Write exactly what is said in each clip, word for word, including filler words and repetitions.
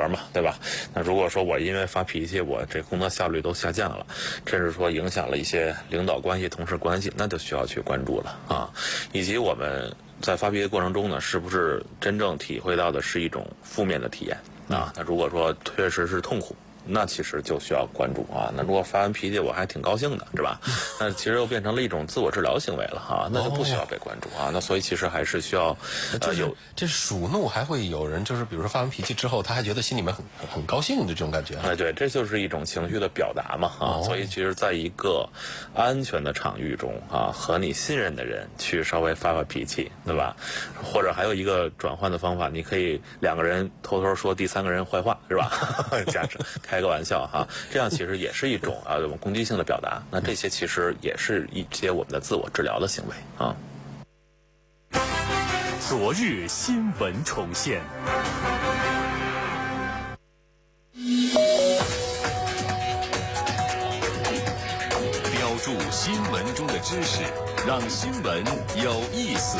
格嘛，对吧？那如果说我因为发脾气，我这工作效率都下降了，甚至说影响了一些领导关系、同事关系，那就需要去关注了啊。以及我们在发脾气过程中呢，是不是真正体会到的是一种负面的体验啊？那如果说确实是痛苦，那其实就需要关注啊。那如果发完脾气我还挺高兴的，是吧？那其实又变成了一种自我治疗行为了哈，那就不需要被关注啊。那所以其实还是需要呃有这数怒，还会有人就是比如说发完脾气之后，他还觉得心里面很很高兴的这种感觉。 哎，对，这就是一种情绪的表达嘛啊。所以其实在一个安全的场域中啊，和你信任的人去稍微发发脾气，对吧？或者还有一个转换的方法，你可以两个人偷偷说第三个人坏话，是吧？假设开个玩笑哈，这样其实也是一种啊攻击性的表达。那这些其实也是一些我们的自我治疗的行为啊。 昨日新闻重现，标注新闻中的知识，让新闻有意思。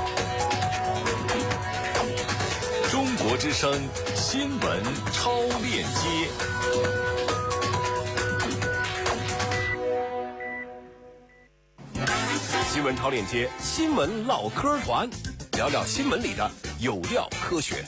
中国之声新闻超链接。新闻超链接，新闻唠嗑团，聊聊新闻里的有料科学。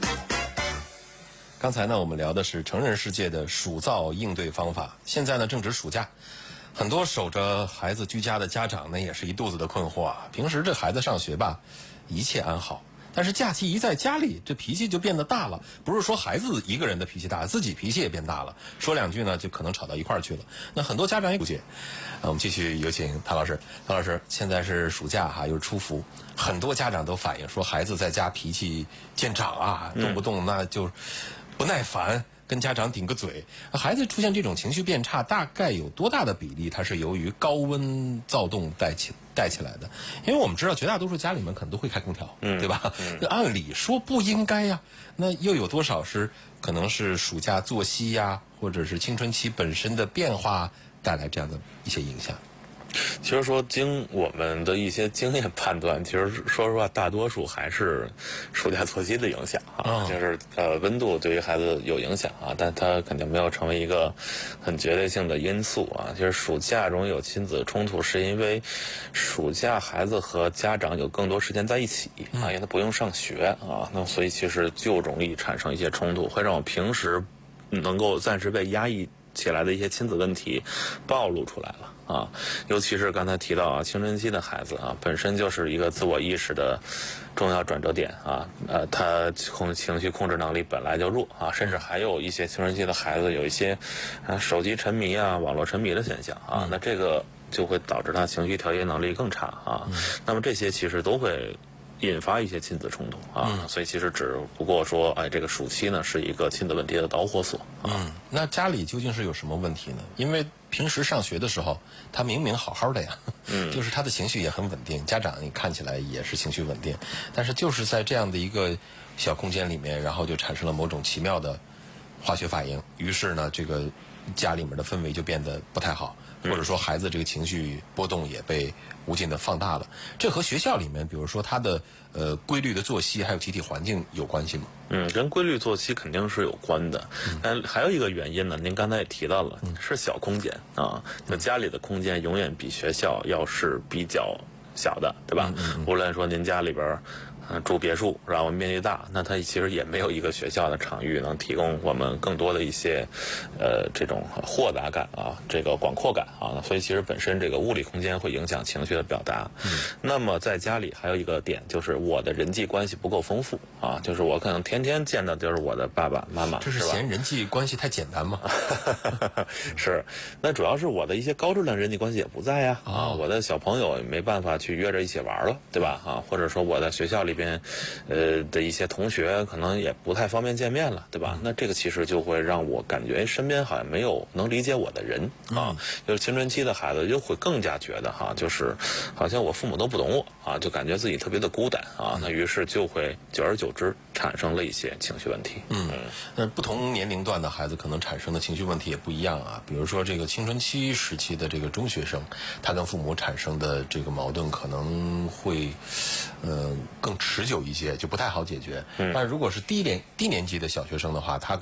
刚才呢，我们聊的是成人世界的暑噪应对方法。现在呢，正值暑假，很多守着孩子居家的家长呢，也是一肚子的困惑啊。平时这孩子上学吧，一切安好。但是假期一在家里，这脾气就变得大了。不是说孩子一个人的脾气大，自己脾气也变大了。说两句呢，就可能吵到一块儿去了。那很多家长也不解。啊，我们继续有请谭老师。谭老师，现在是暑假哈，又是初伏，很多家长都反映说，孩子在家脾气见长啊，动不动那就不耐烦。跟家长顶个嘴，孩子出现这种情绪变差，大概有多大的比例它是由于高温躁动带起带起来的？因为我们知道绝大多数家里面可能都会开空调，嗯、对吧？那、嗯、按理说不应该呀，那又有多少是可能是暑假作息呀，或者是青春期本身的变化带来这样的一些影响？ 其实说经我们的一些经验判断，其实说实话，大多数还是暑假作息的影响啊，哦、就是呃温度对于孩子有影响啊，但它肯定没有成为一个很绝对性的因素啊。就是暑假容易有亲子冲突，是因为暑假孩子和家长有更多时间在一起啊，因为他不用上学啊，那所以其实就容易产生一些冲突，会让我平时能够暂时被压抑起来的一些亲子问题暴露出来了啊，尤其是刚才提到啊，青春期的孩子啊，本身就是一个自我意识的重要转折点啊，呃，他控情绪控制能力本来就弱啊，甚至还有一些青春期的孩子有一些啊手机沉迷啊、网络沉迷的现象啊，那这个就会导致他情绪调节能力更差啊，那么这些其实都会引发一些亲子冲突啊，嗯、所以其实只不过说，哎，这个暑期呢是一个亲子问题的导火索啊。 嗯，那家里究竟是有什么问题呢？因为平时上学的时候，他明明好好的呀，嗯，就是他的情绪也很稳定，家长你看起来也是情绪稳定，但是就是在这样的一个小空间里面，然后就产生了某种奇妙的化学反应，于是呢，这个家里面的氛围就变得不太好。或者说孩子这个情绪波动也被无尽的放大了，这和学校里面比如说他的呃规律的作息还有集体环境有关系吗？ 嗯，跟规律作息肯定是有关的。嗯，还有一个原因呢，您刚才也提到了，嗯、是小空间啊，就家里的空间永远比学校要是比较小的，对吧？嗯嗯、无论说您家里边呃，住别墅，然后面积大，那它其实也没有一个学校的场域能提供我们更多的一些，呃，这种豁达感啊，这个广阔感啊，所以其实本身这个物理空间会影响情绪的表达。嗯，那么在家里还有一个点就是我的人际关系不够丰富啊，就是我可能天天见的就是我的爸爸妈妈， 这是嫌人际关系太简单吗？ 是，那主要是我的一些高质量人际关系也不在呀，啊，我的小朋友也没办法去约着一起玩了，对吧？啊，或者说我在学校里边，呃的一些同学可能也不太方便见面了，对吧？那这个其实就会让我感觉身边好像没有能理解我的人啊。就是青春期的孩子就会更加觉得哈，就是好像我父母都不懂我啊，就感觉自己特别的孤单啊。那于是就会久而久之产生了一些情绪问题。 嗯，那不同年龄段的孩子可能产生的情绪问题也不一样啊。比如说这个青春期时期的这个中学生，他跟父母产生的这个矛盾可能会。呃，更持久一些，就不太好解决。嗯，但如果是低年低年级的小学生的话，他